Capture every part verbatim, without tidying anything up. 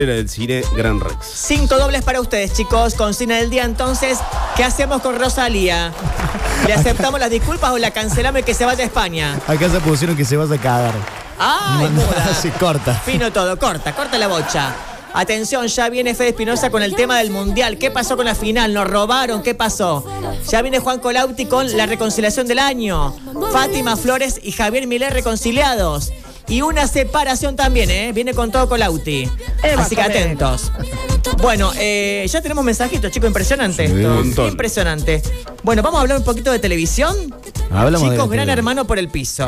Era del cine Gran Rex. Cinco dobles para ustedes, chicos. Consigna del día, entonces. ¿Qué hacemos con Rosalía? ¿Le aceptamos las disculpas o la cancelamos y que se vaya a España? Acá se pusieron que se vaya a cagar. ¡Ay, muda! Así corta. Fino todo, corta, corta la bocha. Atención, ya viene Fede Espinosa con el tema del Mundial. ¿Qué pasó con la final? ¿Nos robaron? ¿Qué pasó? Ya viene Juan Colauti con la reconciliación del año. Fátima Flores y Javier Milei reconciliados. Y una separación también, ¿eh? Viene con todo Colauti. Así que atentos. Bueno, eh, ya tenemos mensajitos, chicos. Impresionante Sí, esto. un montón. Impresionante. Bueno, vamos a hablar un poquito de televisión. Hablamos Chicos, de Gran tele. Hermano por el piso.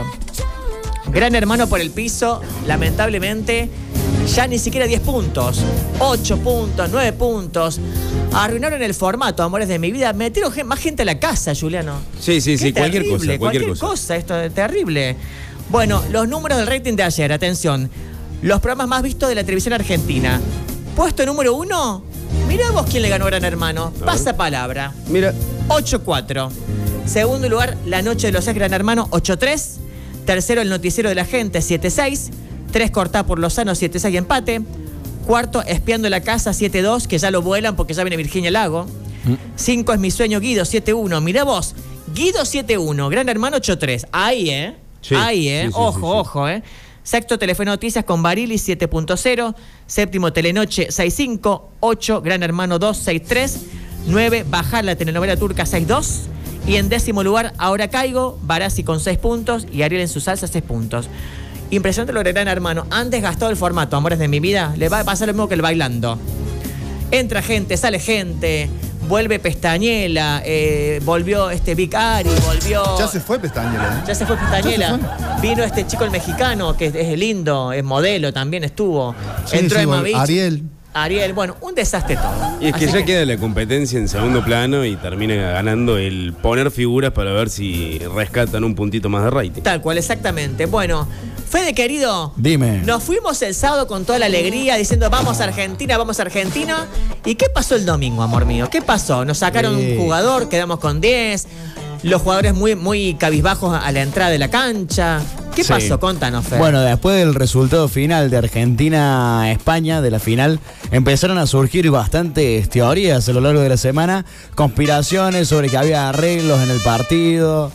Gran Hermano por el piso, lamentablemente, ya ni siquiera diez puntos. ocho puntos, nueve puntos. Arruinaron el formato, amores de mi vida. Metieron gen- más gente a la casa, Juliano. Sí, sí, Qué sí, cualquier terrible, cosa, cualquier cosa. cosa, esto es terrible. Bueno, los números del rating de ayer, atención. Los programas más vistos de la televisión argentina. Puesto número uno, mirá vos quién le ganó a Gran Hermano. Pasa palabra. Mira, ocho cuatro. Segundo lugar, La Noche de los Ex Gran Hermano, ocho tres. Tercero, El Noticiero de la Gente, siete seis. Tres, Cortá por Lozano, siete seis, empate. Cuarto, Espiando la Casa, siete dos, que ya lo vuelan porque ya viene Virginia Lago. Cinco, Es Mi Sueño, Guido, siete uno. Mirá vos, Guido siete uno, Gran Hermano ocho tres. Ahí, ¿eh? Sí, Ahí, ¿eh? sí, sí, ojo, sí, sí. ojo, ¿eh? Sexto, Telefe Noticias con Barili, siete punto cero. Séptimo, Telenoche, seis cinco. Ocho, Gran Hermano dos, seis tres. Nueve, Bajar la telenovela turca, seis dos. Y en décimo lugar, Ahora Caigo, Barassi con seis puntos y Ariel en su salsa, seis puntos. Impresionante lo de Gran Hermano. Han desgastado el formato, amores de mi vida. Le va a pasar lo mismo que el bailando. Entra gente, sale gente, vuelve Pestañela, eh, volvió este Vicari, volvió... Ya se fue Pestañela, ¿eh? Ya se fue Pestañela. Ya Vino este chico el mexicano, que es, es lindo, es modelo también, estuvo. Sí, Entró sí, Emma vol- Beach. Ariel. Ariel, bueno, un desastre todo. y es que Así ya queda la competencia en segundo plano y termina ganando el poner figuras para ver si rescatan un puntito más de rating. Tal cual, exactamente. Bueno, Fede querido, Dime. nos fuimos el sábado con toda la alegría diciendo vamos a Argentina, vamos a Argentina. ¿Y qué pasó el domingo, amor mío? ¿Qué pasó? Nos sacaron Sí. un jugador, quedamos con diez. Los jugadores muy, muy cabizbajos a la entrada de la cancha. ¿Qué Sí. pasó? Contanos, Fede. Bueno, después del resultado final de Argentina-España, de la final, empezaron a surgir bastantes teorías a lo largo de la semana, conspiraciones sobre que había arreglos en el partido,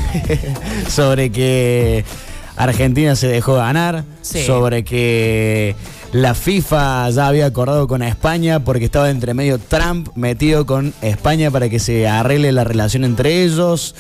sobre que Argentina se dejó ganar, Sí. sobre que la FIFA ya había acordado con España porque estaba entre medio Trump metido con España para que se arregle la relación entre ellos.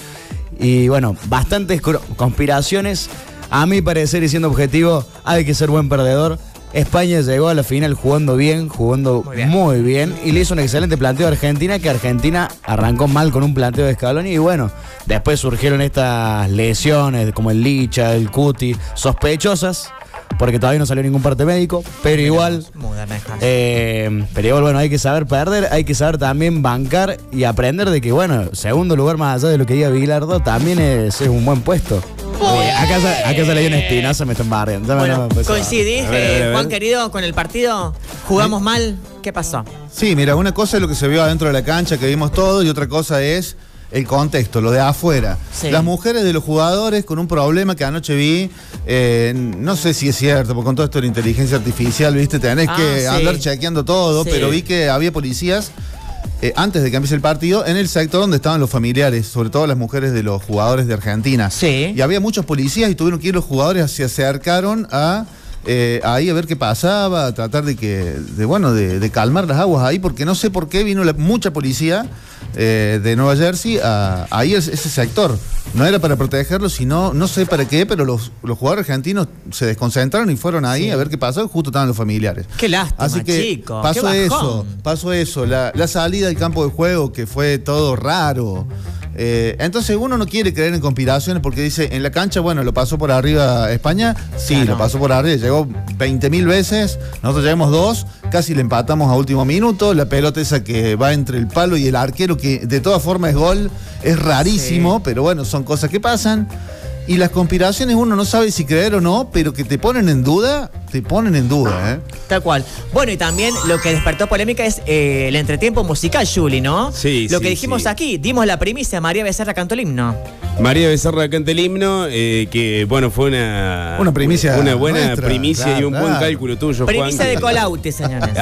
Y bueno, bastantes cro- conspiraciones. A mi parecer, y siendo objetivo, hay que ser buen perdedor. España llegó a la final jugando bien, jugando Muy muy bien. bien, y le hizo un excelente planteo a Argentina, que Argentina arrancó mal con un planteo de Scaloni, y bueno, después surgieron estas lesiones como el Licha, el Cuti, sospechosas, porque todavía no salió ningún parte médico, pero igual... Muda, me dejas. Eh, pero igual, bueno, hay que saber perder, hay que saber también bancar y aprender de que, bueno, segundo lugar más allá de lo que diga Bilardo, también es, es un buen puesto. Oye, acá, se- acá se le dio una espinaza, me están barriendo. Ya me- Bueno, no me empezó a- coincidís, A ver, a ver, a eh, ver. Juan querido, con el partido. Jugamos mal. ¿Qué pasó? Sí, mira, una cosa es lo que se vio adentro de la cancha, que vimos todo, y otra cosa es el contexto, lo de afuera. Sí. Las mujeres de los jugadores con un problema que anoche vi, eh, no sé si es cierto, porque con todo esto de la inteligencia artificial, viste, tenés Ah, que sí. andar chequeando todo, Sí. pero vi que había policías eh, antes de que empiece el partido en el sector donde estaban los familiares, sobre todo las mujeres de los jugadores de Argentina. Sí. Y había muchos policías y tuvieron que ir los jugadores, se acercaron a... eh, ahí a ver qué pasaba, a tratar de que, de bueno, de, de calmar las aguas ahí, porque no sé por qué vino la- mucha policía eh, de Nueva Jersey a, ahí a ese sector. No era para protegerlos, sino, no sé para qué, pero los, los jugadores argentinos se desconcentraron y fueron ahí Sí. a ver qué pasó, y justo estaban los familiares. Qué lástima, Así que chico. pasó qué bajón. eso, pasó eso, la, la salida del campo de juego que fue todo raro. Eh, entonces uno no quiere creer en conspiraciones porque dice, en la cancha, bueno, lo pasó por arriba España, sí, Claro. lo pasó por arriba, llegó veinte mil veces, nosotros llegamos dos, casi le empatamos a último minuto, la pelota esa que va entre el palo y el arquero, que de todas formas es gol, es rarísimo, Sí. pero bueno, son cosas que pasan. Y las conspiraciones uno no sabe si creer o no, pero que te ponen en duda, te ponen en duda, ¿eh? Tal cual. Bueno, y también lo que despertó polémica es eh, el entretiempo musical, Juli, ¿no? Sí, Lo sí, que dijimos sí. aquí, dimos la primicia, María Becerra cantó el himno. María Becerra canta el himno, eh, que bueno, fue una, Una primicia una buena nuestra, primicia claro, y un buen claro. cálculo tuyo, Juan. Primicia que- de Colauti, señores.